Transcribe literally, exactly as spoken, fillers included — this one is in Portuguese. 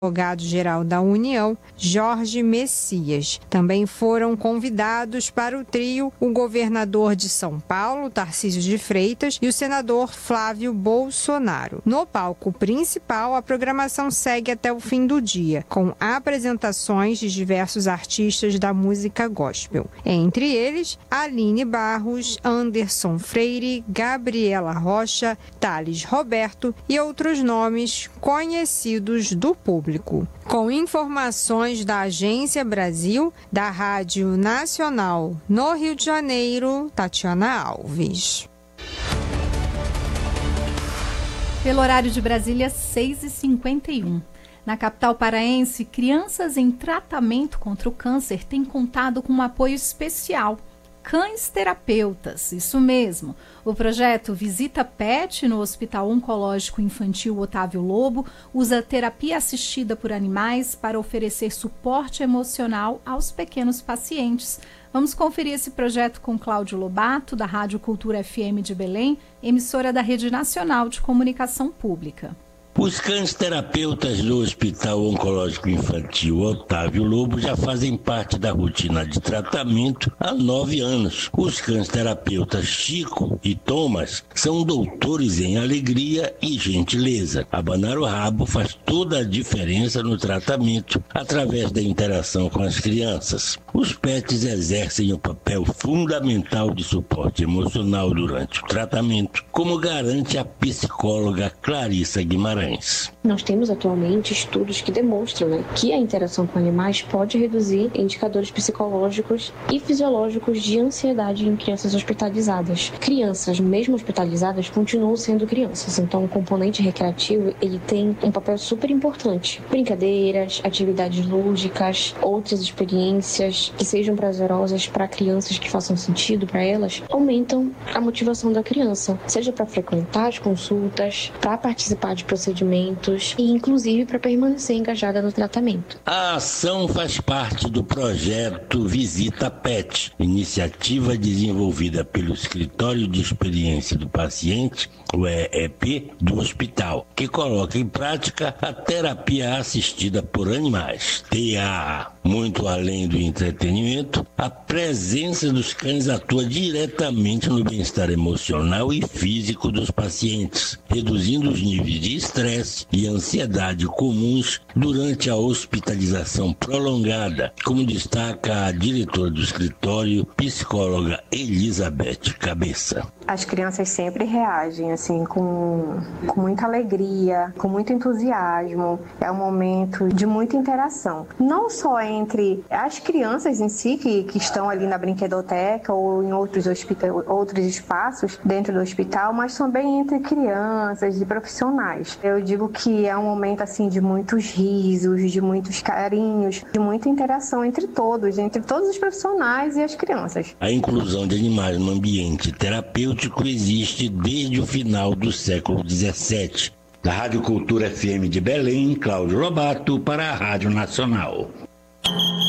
advogado-geral da União, Jorge Messias. Também foram convidados para o trio o governador de São Paulo, Tarcísio de Freitas, e o senador Flávio Bolsonaro. No palco principal, a programação segue até o fim do dia, com apresentações de diversos artistas da música gospel. Entre eles, Aline Barros, Anderson Freire, Gabriela Rocha, Thales Roberto e outros nomes conhecidos do público. Com informações da Agência Brasil, da Rádio Nacional no Rio de Janeiro, Tatiana Alves. Pelo horário de Brasília, seis e cinquenta e um. Na capital paraense, crianças em tratamento contra o câncer têm contado com um apoio especial. Cães terapeutas, isso mesmo. O projeto Visita Pet no Hospital Oncológico Infantil Otávio Lobo usa terapia assistida por animais para oferecer suporte emocional aos pequenos pacientes. Vamos conferir esse projeto com Cláudio Lobato, da Rádio Cultura F M de Belém, emissora da Rede Nacional de Comunicação Pública. Os cães terapeutas do Hospital Oncológico Infantil Otávio Lobo já fazem parte da rotina de tratamento há nove anos. Os cães terapeutas Chico e Thomas são doutores em alegria e gentileza. Abanar o rabo faz toda a diferença no tratamento através da interação com as crianças. Os pets exercem um papel fundamental de suporte emocional durante o tratamento, como garante a psicóloga Clarissa Guimarães. Nós temos atualmente estudos que demonstram, né, que a interação com animais pode reduzir indicadores psicológicos e fisiológicos de ansiedade em crianças hospitalizadas. Crianças, mesmo hospitalizadas, continuam sendo crianças, então o componente recreativo ele tem um papel super importante. Brincadeiras, atividades lúdicas, outras experiências que sejam prazerosas para crianças, que façam sentido para elas, aumentam a motivação da criança, seja para frequentar as consultas, para participar de procedimentos e inclusive para permanecer engajada no tratamento. A ação faz parte do projeto Visita Pet, iniciativa desenvolvida pelo Escritório de Experiência do Paciente, o E E P, do hospital, que coloca em prática a terapia assistida por animais, T A A. Muito além do entretenimento, a presença dos cães atua diretamente no bem-estar emocional e físico dos pacientes, reduzindo os níveis de estresse e ansiedade comuns durante a hospitalização prolongada, como destaca a diretora do escritório, psicóloga Elizabeth Cabeça. As crianças sempre reagem assim com, com muita alegria, com muito entusiasmo. É um momento de muita interação, não só entre as crianças em si que, que estão ali na brinquedoteca ou em outros, hospital, outros espaços dentro do hospital, mas também entre crianças e profissionais. Eu digo que é um momento assim de muitos risos, de muitos carinhos, de muita interação entre todos, entre todos os profissionais e as crianças. A inclusão de animais no ambiente terapêutico existe desde o final do século dezessete. Da Rádio Cultura F M de Belém, Cláudio Lobato para a Rádio Nacional.